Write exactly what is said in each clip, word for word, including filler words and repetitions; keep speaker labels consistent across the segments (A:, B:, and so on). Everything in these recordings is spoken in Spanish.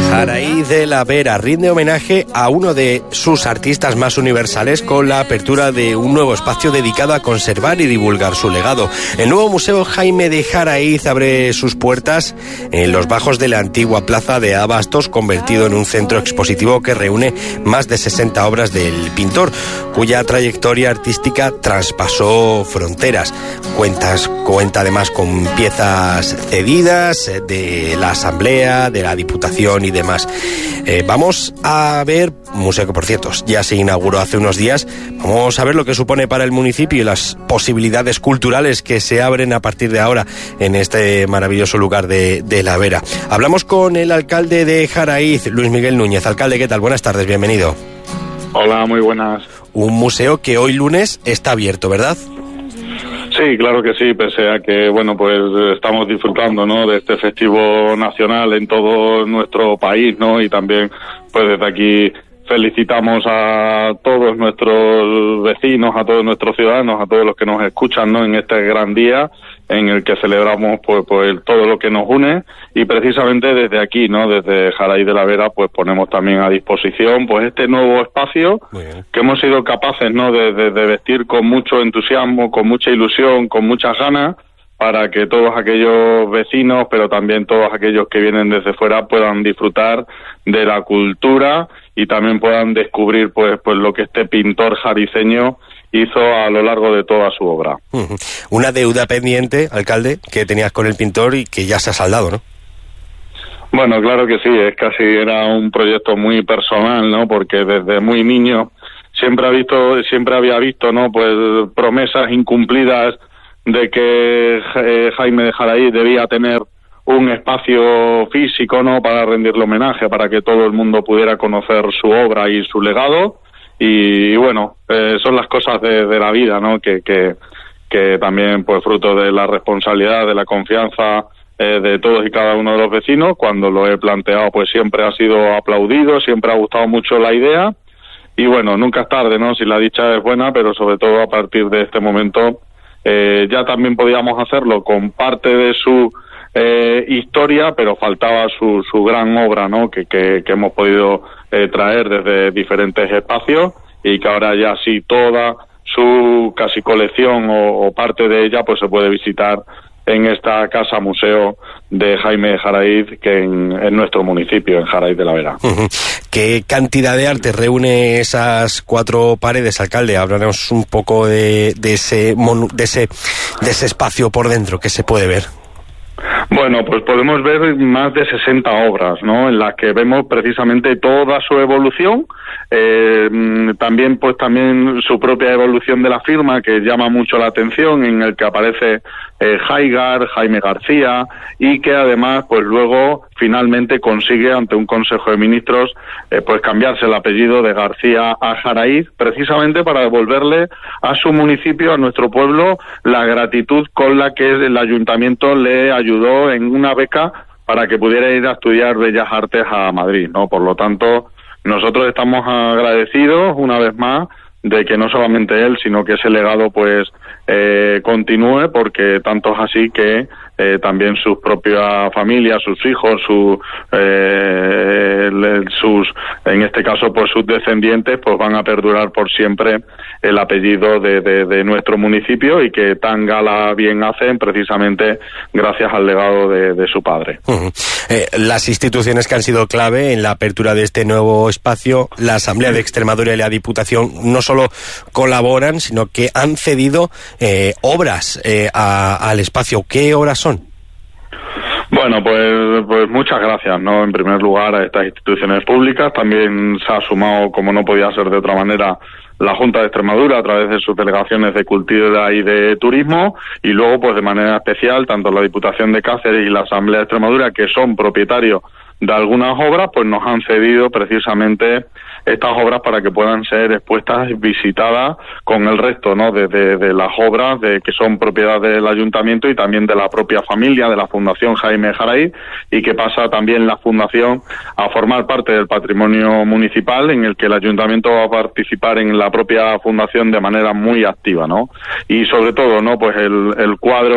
A: Jaraíz de la Vera rinde homenaje a uno de sus artistas más universales con la apertura de un nuevo espacio dedicado a conservar y divulgar su legado. El nuevo Museo Jaime de Jaraíz abre sus puertas en los bajos de la antigua plaza de Abastos, convertido en un centro expositivo que reúne más de sesenta obras del pintor, cuya trayectoria artística traspasó fronteras. Cuentas, cuenta además con piezas cedidas de la Asamblea, de la Diputación y demás. Eh, vamos a ver, museo que por cierto ya se inauguró hace unos días, vamos a ver lo que supone para el municipio y las posibilidades culturales que se abren a partir de ahora en este maravilloso lugar de, de La Vera. Hablamos con el alcalde de Jaraíz, Luis Miguel Núñez. Alcalde, ¿qué tal? Buenas tardes, bienvenido.
B: Hola, muy buenas.
A: Un museo que hoy lunes está abierto, ¿verdad?
B: Sí, claro que sí, pese a que, bueno, pues estamos disfrutando, ¿no?, de este festivo nacional en todo nuestro país, ¿no?, y también, pues desde aquí felicitamos a todos nuestros vecinos, a todos nuestros ciudadanos, a todos los que nos escuchan, ¿no?, en este gran día en el que celebramos pues, pues todo lo que nos une, y precisamente desde aquí, ¿no?, desde Jaraíz de la Vera, pues ponemos también a disposición pues este nuevo espacio que hemos sido capaces, ¿no?, de, de, de vestir con mucho entusiasmo, con mucha ilusión, con muchas ganas, para que todos aquellos vecinos, pero también todos aquellos que vienen desde fuera puedan disfrutar de la cultura y también puedan descubrir pues pues lo que este pintor jariceño hizo a lo largo de toda su obra.
A: Uh-huh. Una deuda pendiente, alcalde, que tenías con el pintor y que ya se ha saldado, ¿no?
B: Bueno, claro que sí, es casi era un proyecto muy personal, ¿no?, porque desde muy niño siempre ha visto, siempre había visto, ¿no?, pues promesas incumplidas de que eh, Jaime de Jaraíz debía tener un espacio físico, ¿no?, para rendirle homenaje, para que todo el mundo pudiera conocer su obra y su legado. Y, y bueno, eh, son las cosas de, de la vida, ¿no?, que, que, que también, pues, fruto de la responsabilidad, de la confianza eh, de todos y cada uno de los vecinos. Cuando lo he planteado, pues siempre ha sido aplaudido, siempre ha gustado mucho la idea. Y bueno, nunca es tarde, ¿no?, si la dicha es buena, pero sobre todo a partir de este momento eh, ya también podíamos hacerlo con parte de su Eh, historia, pero faltaba su, su gran obra, ¿no?, que, que, que hemos podido eh, traer desde diferentes espacios, y que ahora ya sí toda su casi colección o, o parte de ella pues se puede visitar en esta casa museo de Jaime de Jaraíz, que en, en nuestro municipio, en Jaraíz de la Vera.
A: Uh-huh. ¿Qué cantidad de arte reúne esas cuatro paredes, alcalde? Háblanos un poco de, de ese monu- de ese de ese espacio por dentro que se puede ver.
B: Bueno, pues podemos ver más de sesenta obras, ¿no?, en las que vemos precisamente toda su evolución, eh, también pues también su propia evolución de la firma, que llama mucho la atención, en el que aparece eh, Jaigar, Jaime García, y que además pues luego finalmente consigue ante un Consejo de Ministros eh, pues cambiarse el apellido de García a Jaraíz, precisamente para devolverle a su municipio, a nuestro pueblo, la gratitud con la que el ayuntamiento le ayudó en una beca para que pudiera ir a estudiar Bellas Artes a Madrid, ¿no? Por lo tanto, nosotros estamos agradecidos una vez más de que no solamente él, sino que ese legado pues eh, continúe, porque tanto es así que eh, también sus propias familias, sus hijos, su, eh, sus, en este caso pues sus descendientes, pues van a perdurar por siempre el apellido de, de, de nuestro municipio, y que tan gala bien hacen precisamente gracias al legado de, de su padre.
A: Uh-huh. Eh, las instituciones que han sido clave en la apertura de este nuevo espacio, la Asamblea de Extremadura y la Diputación, no solo colaboran, sino que han cedido eh, obras eh, a, al espacio. ¿Qué obras son?
B: Bueno, pues, pues muchas gracias, ¿no?, en primer lugar a estas instituciones públicas. También se ha sumado, como no podía ser de otra manera, la Junta de Extremadura a través de sus delegaciones de Cultura y de Turismo, y luego pues de manera especial tanto la Diputación de Cáceres y la Asamblea de Extremadura, que son propietarios de algunas obras, pues nos han cedido precisamente estas obras para que puedan ser expuestas y visitadas con el resto, ¿no?, de, de, de las obras de que son propiedad del ayuntamiento y también de la propia familia de la Fundación Jaime de Jaraíz, y que pasa también la fundación a formar parte del patrimonio municipal, en el que el ayuntamiento va a participar en la propia fundación de manera muy activa, ¿no? Y sobre todo, ¿no?, pues el, el cuadro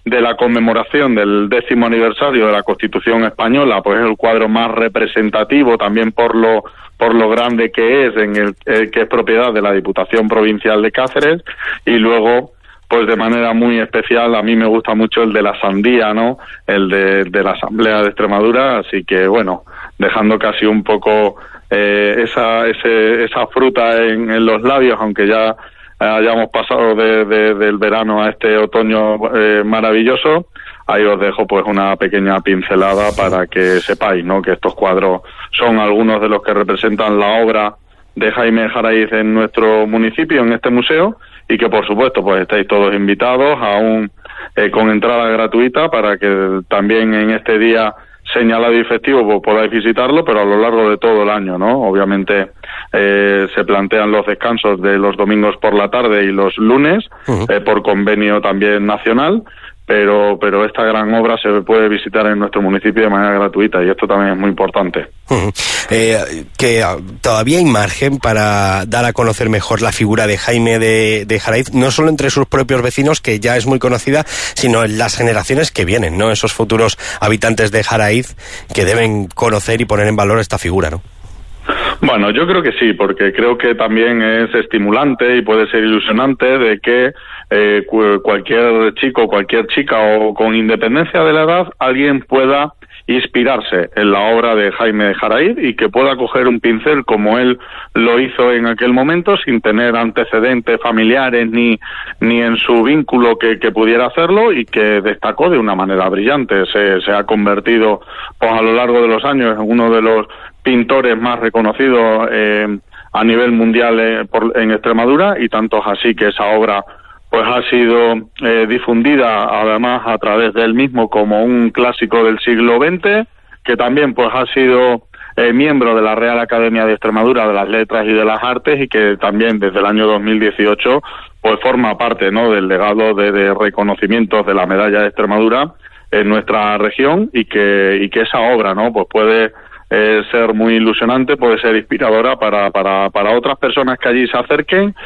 B: de la conmemoración del décimo aniversario de la Constitución española, pues es el cuadro más representativo también por lo por lo grande que es, en el, el que es propiedad de la Diputación Provincial de Cáceres, y luego pues de manera muy especial a mí me gusta mucho el de la sandía, ¿no? El de, de la Asamblea de Extremadura, así que bueno, dejando casi un poco eh, esa ese, esa fruta en, en los labios, aunque ya hayamos pasado de, de, del verano a este otoño eh, maravilloso. Ahí os dejo pues una pequeña pincelada para que sepáis, ¿no?, que estos cuadros son algunos de los que representan la obra de Jaime de Jaraíz en nuestro municipio, en este museo, y que por supuesto pues estáis todos invitados aún eh, con entrada gratuita para que también en este día señalado y festivo pues podáis visitarlo, pero a lo largo de todo el año, ¿no? Obviamente eh, se plantean los descansos de los domingos por la tarde y los lunes, uh-huh. eh, por convenio también nacional, pero pero esta gran obra se puede visitar en nuestro municipio de manera gratuita, y esto también es muy importante.
A: Uh-huh. Eh, que todavía hay margen para dar a conocer mejor la figura de Jaime de, de Jaraíz, no solo entre sus propios vecinos, que ya es muy conocida, sino en las generaciones que vienen, ¿no? Esos futuros habitantes de Jaraíz que deben conocer y poner en valor esta figura, ¿no?
B: Bueno, yo creo que sí, porque creo que también es estimulante y puede ser ilusionante de que eh, cualquier chico, cualquier chica, o con independencia de la edad, alguien pueda inspirarse en la obra de Jaime de Jaraíz y que pueda coger un pincel como él lo hizo en aquel momento, sin tener antecedentes familiares ni ni en su vínculo que, que pudiera hacerlo, y que destacó de una manera brillante. Se, se ha convertido pues a lo largo de los años en uno de los pintores más reconocidos eh, a nivel mundial eh, por, en Extremadura, y tanto es así que esa obra pues ha sido eh, difundida además a través de él mismo como un clásico del siglo veinte, que también pues ha sido eh, miembro de la Real Academia de Extremadura de las Letras y de las Artes, y que también desde el año dos mil dieciocho pues forma parte, ¿no?, del legado de, de reconocimientos de la Medalla de Extremadura en nuestra región, y que y que esa obra, ¿no?, pues puede eh, ser muy ilusionante, puede ser inspiradora para para para otras personas que allí se acerquen.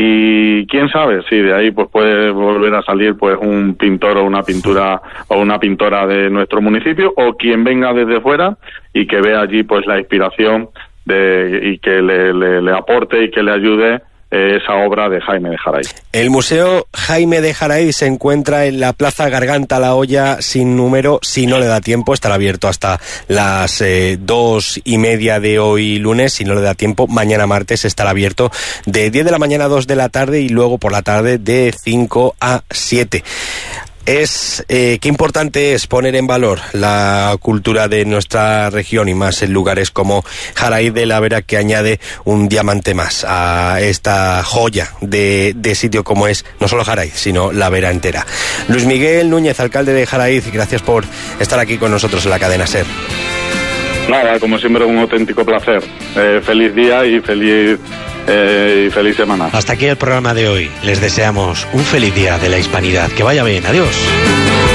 B: Y quién sabe, si de ahí pues puede volver a salir pues un pintor o una pintura o una pintora de nuestro municipio, o quien venga desde fuera y que vea allí pues la inspiración de y que le, le, le aporte y que le ayude eh, esa obra de Jaime de Jaraíz.
A: El Museo Jaime de Jaraíz se encuentra en la Plaza Garganta La Olla sin número. Si no le da tiempo, estará abierto hasta las eh, dos y media de hoy lunes. Si no le da tiempo, mañana martes estará abierto de diez de la mañana a dos de la tarde, y luego por la tarde de cinco a siete. Es eh, qué importante es poner en valor la cultura de nuestra región, y más en lugares como Jaraíz de la Vera, que añade un diamante más a esta joya de, de sitio como es no solo Jaraíz, sino la Vera entera. Luis Miguel Núñez, alcalde de Jaraíz, gracias por estar aquí con nosotros en la cadena SER.
B: Nada, como siempre, un auténtico placer. Eh, feliz día y feliz eh, y feliz semana.
C: Hasta aquí el programa de hoy. Les deseamos un feliz día de la Hispanidad. Que vaya bien. Adiós.